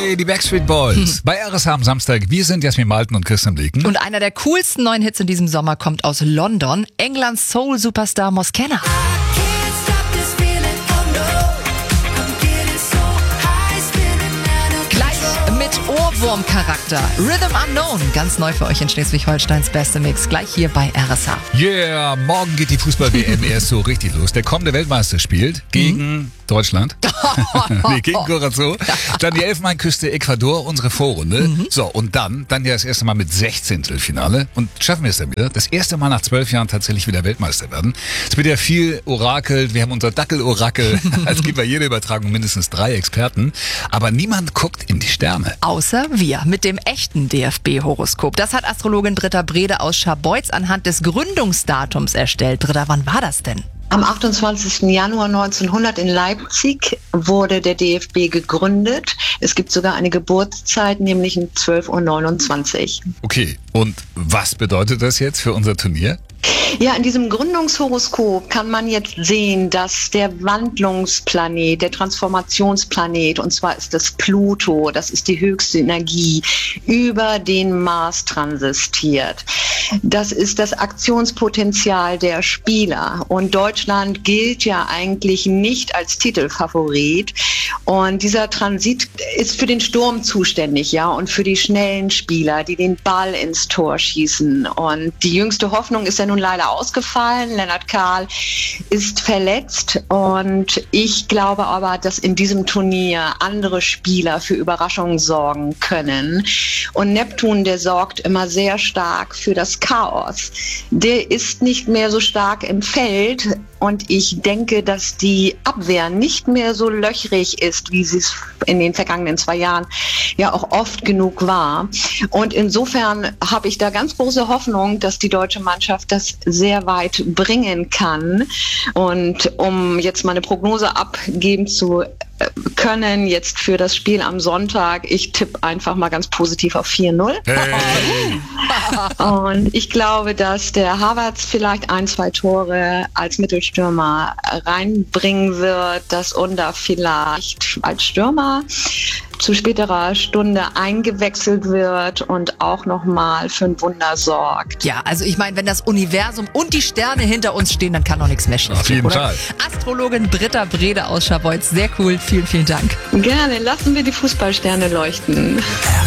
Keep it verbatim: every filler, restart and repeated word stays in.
Hey, die Backstreet Boys. Hm. Bei R S H am Samstag. Wir sind Jasmin Malten und Christian Bleken. Und einer der coolsten neuen Hits in diesem Sommer kommt aus London. Englands Soul-Superstar Moskenna. Mit Ohrwurm-Charakter. Rhythm Unknown. Ganz neu für euch in Schleswig-Holsteins beste Mix. Gleich hier bei R S H. Yeah, morgen geht die Fußball-W M erst so richtig los. Der kommende Weltmeister spielt gegen mhm. Deutschland. nee, gegen Curacao. Dann die Elfenbeinküste Ecuador, unsere Vorrunde. Mhm. So, und dann, dann ja das erste Mal mit Sechzehntelfinale. Und schaffen wir es dann wieder. Das erste Mal nach zwölf Jahren tatsächlich wieder Weltmeister werden. Es wird ja viel orakelt. Wir haben unser Dackel-Orakel. Es gibt bei jeder Übertragung mindestens drei Experten. Aber niemand guckt in die Sterne. Außer wir mit dem echten D F B-Horoskop. Das hat Astrologin Britta Brede aus Scharbeutz anhand des Gründungsdatums erstellt. Britta, wann war das denn? Am achtundzwanzigsten Januar neunzehnhundert in Leipzig wurde der D F B gegründet. Es gibt sogar eine Geburtszeit, nämlich um zwölf Uhr neunundzwanzig. Okay, und was bedeutet das jetzt für unser Turnier? Ja, in diesem Gründungshoroskop kann man jetzt sehen, dass der Wandlungsplanet, der Transformationsplanet, und zwar ist das Pluto, das ist die höchste Energie, über den Mars transitiert. Das ist das Aktionspotenzial der Spieler. Und Deutschland gilt ja eigentlich nicht als Titelfavorit. Und dieser Transit ist für den Sturm zuständig, ja, und für die schnellen Spieler, die den Ball ins Tor schießen. Und die jüngste Hoffnung ist ja nun leider ausgefallen. Lennart Kahl ist verletzt. Und ich glaube aber, dass in diesem Turnier andere Spieler für Überraschungen sorgen können. Und Neptun, der sorgt immer sehr stark für das Chaos. Der ist nicht mehr so stark im Feld. Und ich denke, dass die Abwehr nicht mehr so löchrig ist, wie sie es in den vergangenen zwei Jahren ja auch oft genug war. Und insofern habe ich da ganz große Hoffnung, dass die deutsche Mannschaft das sehr weit bringen kann. Und um jetzt mal eine Prognose abgeben zu können, jetzt für das Spiel am Sonntag, ich tippe einfach mal ganz positiv auf vier null. Hey. Und ich glaube, dass der Havertz vielleicht ein, zwei Tore als Mittelstürmer reinbringen wird, dass Under vielleicht als Stürmer zu späterer Stunde eingewechselt wird und auch nochmal für ein Wunder sorgt. Ja, also ich meine, wenn das Universum und die Sterne hinter uns stehen, dann kann doch nichts mehr schief gehen. Auf jeden oder? Fall. Astrologin Britta Brede aus Scharbeutz, sehr cool, vielen, vielen Dank. Gerne, lassen wir die Fußballsterne leuchten.